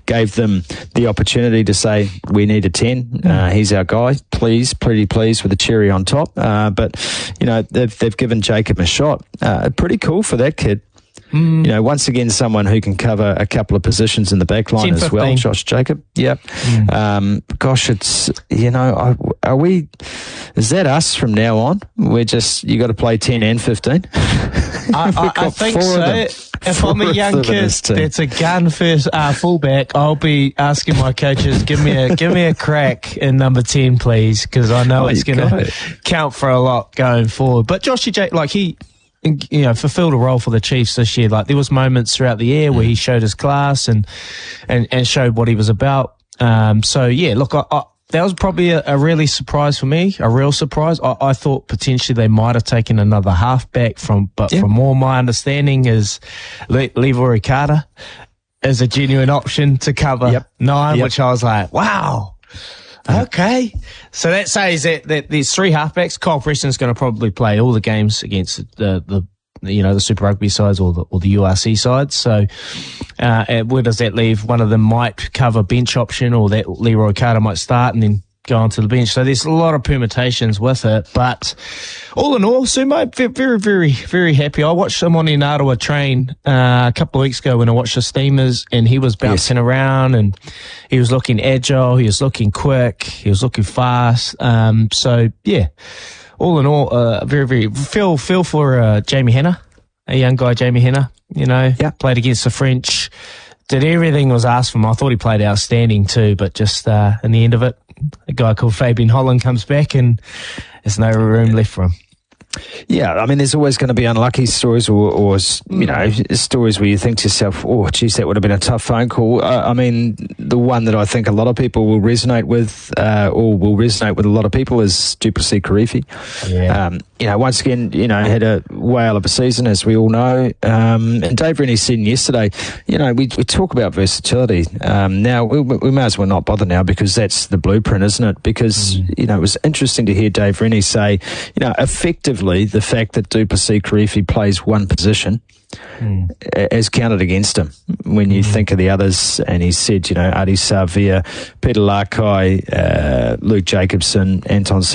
gave them the opportunity to say, we need a 10. He's our guy. Pretty pleased with the cherry on top. But, you know, they've given Jacob a shot. Pretty cool for that kid. You know, once again, someone who can cover a couple of positions in the back line as well, Josh Jacob. Yep. Gosh, it's, you know, is that us from now on? You got to play 10 and 15? I think so. If I'm a young kid that's a gun first fullback, I'll be asking my coaches, give me a crack in number 10, please, because I know it's going to count for a lot going forward. But Josh J, like he, you know, fulfilled a role for the Chiefs this year. Like there was moments throughout the year where he showed his class and showed what he was about. So yeah, look, that was probably a really surprise for me, a real surprise. I thought potentially they might have taken another halfback from all my understanding is Leroy Carter is a genuine option to cover 9, which I was like, wow. Okay. So that says that there's 3 halfbacks. Kyle Preston's going to probably play all the games against the Super Rugby sides or the URC sides. So, where does that leave? One of them might cover bench option, or that Leroy Carter might start and then go onto the bench. So there's a lot of permutations with it. But all in all, Sumo, very, very, very happy. I watched him on Inarawa train a couple of weeks ago when I watched the Steamers, and he was bouncing around and he was looking agile, he was looking quick, he was looking fast. So yeah. All in all, very, very feel for Jamie Henner, a young guy, Jamie Henner. You know, played against the French, did everything was asked from him. I thought he played outstanding too, but just in the end of it, a guy called Fabian Holland comes back and there's no room left for him. Yeah, I mean, there's always going to be unlucky stories or you know, stories where you think to yourself, oh, geez, that would have been a tough phone call. I mean, the one that I think a lot of people will resonate with, or will resonate with a lot of people is Du Plessis-Kirifi. Yeah. You know, once again, you know, had a whale of a season, as we all know. And Dave Rennie said yesterday, you know, we talk about versatility. Now, we may as well not bother now because that's the blueprint, isn't it? Because, you know, it was interesting to hear Dave Rennie say, you know, effectively, the fact that Du Plessis-Kirifi plays one position is counted against him when you think of the others. And he said, you know, Adi Savia, Peter Larkai, Luke Jacobson, Anton